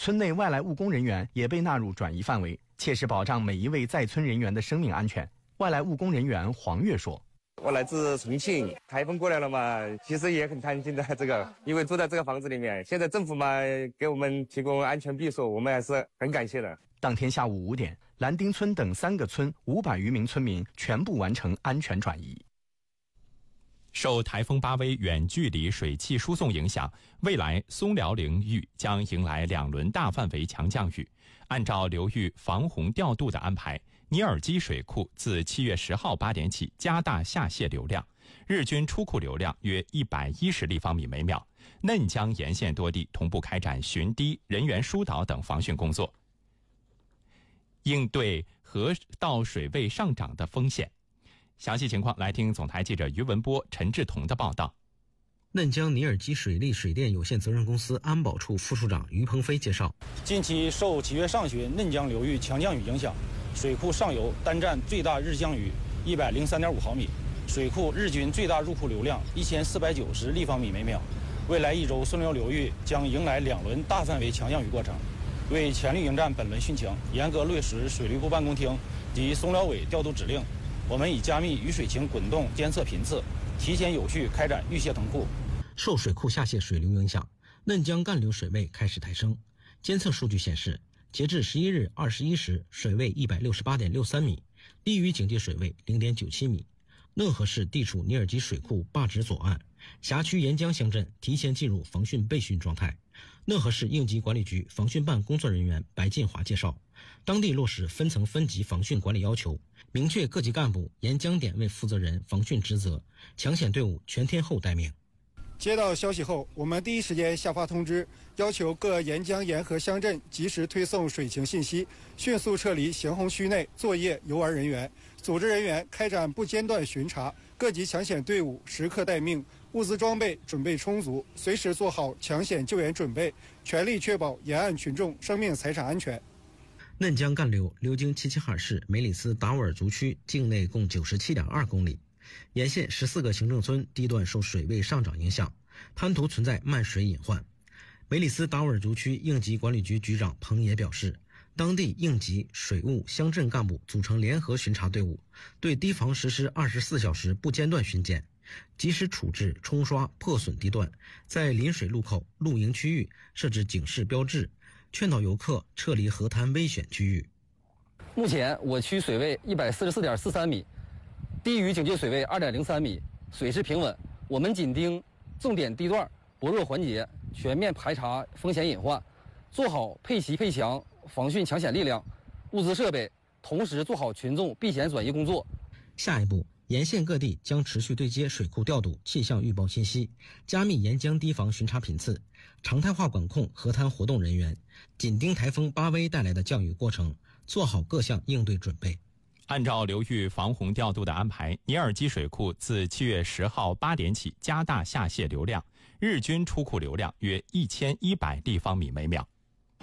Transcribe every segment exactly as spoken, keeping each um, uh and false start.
村内外来务工人员也被纳入转移范围，切实保障每一位在村人员的生命安全。外来务工人员黄月说： 我来自重庆，台风过来了嘛，其实也很担心的这个，因为住在这个房子里面，现在政府嘛给我们提供安全避暑，我们还是很感谢的。 当天下午五点，蓝丁村等三个村五百余名村民全部完成安全转移。 受台风巴威远距离水汽输送影响，未来松辽流域将迎来两轮大范围强降雨。按照流域防洪调度的安排，尼尔基水库自七月十号八点起加大下泄流量，日均出库流量约一百一十立方米每秒。嫩江沿线多地同步开展巡堤、人员疏导等防汛工作，应对河道水位上涨的风险。详细情况来听总台记者于文波、陈志彤的报道。 嫩江尼尔基水利水电有限责任公司安保处副处长于鹏飞介绍， 近期受七月上旬嫩江流域强降雨影响，水库上游单站最大日降雨一百零三点五毫米，水库日均最大入库流量一千四百九十立方米每秒。未来一周，松辽流域将迎来两轮大范围强降雨过程。为全力迎战本轮汛情，严格落实水利部办公厅及松辽委调度指令，我们已加密雨水情滚动监测频次，提前有序开展预泄腾库。 受水库下泄水流影响，嫩江干流水位开始抬升。监测数据显示，截至十一日二十一时，水位一百六十八点六三米，低于警戒水位零点九七米。讷河市地处尼尔基水库坝址左岸，辖区沿江乡镇提前进入防汛备汛状态。讷河市应急管理局防汛办工作人员白进华介绍，当地落实分层分级防汛管理要求，明确各级干部沿江点位负责人防汛职责，抢险队伍全天候待命。 接到消息后，我们第一时间下发通知，要求各沿江沿河乡镇及时推送水情信息，迅速撤离行洪区内作业游玩人员，组织人员开展不间断巡查，各级抢险队伍时刻待命，物资装备准备充足，随时做好抢险救援准备，全力确保沿岸群众生命财产安全。 嫩江干流流经齐齐哈尔市梅里斯达斡尔族区境内共 九十七点二公里，沿线十四个行政村地段受水位上涨影响，滩涂存在漫水隐患。梅里斯达斡尔族区应急管理局局长彭野表示，当地应急、水务、乡镇干部组成联合巡查队伍，对堤防实施二十四小时不间断巡检，及时处置冲刷破损地段，在临水路口、露营区域设置警示标志，劝导游客撤离河滩危险区域。 目前我区水位一百四十四点四三米，低于警戒水位二点零三米，水势平稳。我们紧盯重点地段、薄弱环节，全面排查风险隐患，做好配齐配强防汛抢险力量、物资设备，同时做好群众避险转移工作。 下一步，沿线各地将持续对接水库调度、气象预报信息，加密沿江堤防巡查频次，常态化管控河滩活动人员，紧盯台风巴威带来的降雨过程，做好各项应对准备。 按照流域防洪调度的安排，尼尔基水库自七月十号八点起加大下泄流量，日均出库流量约一千一百立方米每秒。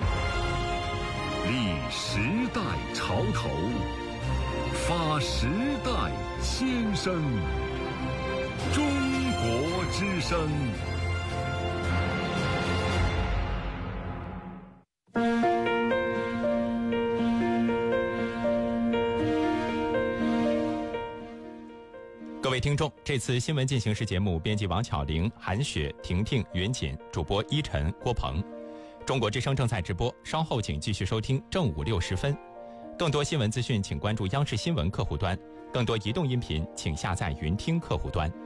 立时代潮头，发时代先声，中国之声。 各位听众，这次新闻进行时节目编辑王巧玲、韩雪、婷婷、云锦，主播依晨、郭鹏。中国之声正在直播，稍后请继续收听正午六时分。更多新闻资讯请关注央视新闻客户端，更多移动音频请下载云听客户端。